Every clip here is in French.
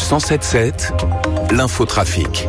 107.7, l'infotrafic.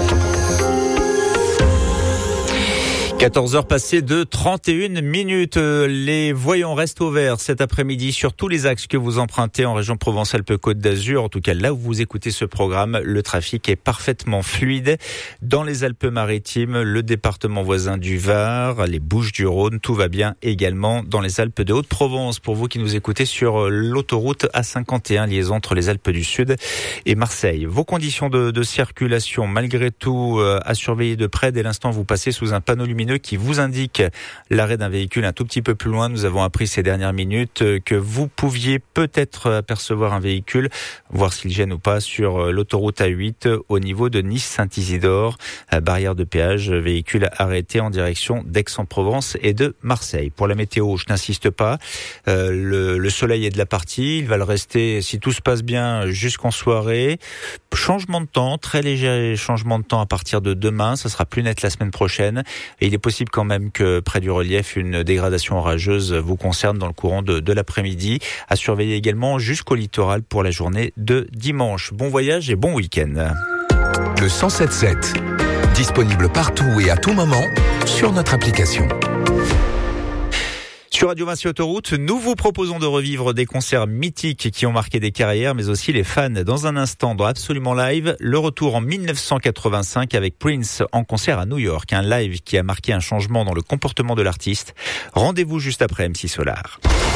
14h passées de 31 minutes. Les voyants restent au vert cet après-midi sur tous les axes que vous empruntez en région Provence-Alpes-Côte d'Azur. En tout cas, là où vous écoutez ce programme, le trafic est parfaitement fluide. Dans les Alpes-Maritimes, le département voisin du Var, les Bouches-du-Rhône, tout va bien également dans les Alpes de Haute-Provence. Pour vous qui nous écoutez sur l'autoroute A51, liaison entre les Alpes du Sud et Marseille. Vos conditions de circulation, malgré tout, à surveiller de près. Dès l'instant, vous passez sous un panneau lumineux qui vous indique l'arrêt d'un véhicule un tout petit peu plus loin. Nous avons appris ces dernières minutes que vous pouviez peut-être apercevoir un véhicule, voir s'il gêne ou pas sur l'autoroute A8 au niveau de Nice-Saint-Isidore. Barrière de péage, véhicule arrêté en direction d'Aix-en-Provence et de Marseille. Pour la météo, je n'insiste pas. Le soleil est de la partie. Il va le rester, si tout se passe bien, jusqu'en soirée. Changement de temps, très léger changement de temps à partir de demain. Ça sera plus net la semaine prochaine. Et il est possible quand même que près du relief, une dégradation orageuse vous concerne dans le courant de l'après-midi. À surveiller également jusqu'au littoral pour la journée de dimanche. Bon voyage et bon week-end. Le 107.7, disponible partout et à tout moment sur notre application. Sur Radio Vinci Autoroute, nous vous proposons de revivre des concerts mythiques qui ont marqué des carrières, mais aussi les fans. Dans un instant, dans Absolument Live, le retour en 1985 avec Prince en concert à New York. Un live qui a marqué un changement dans le comportement de l'artiste. Rendez-vous juste après MC Solar.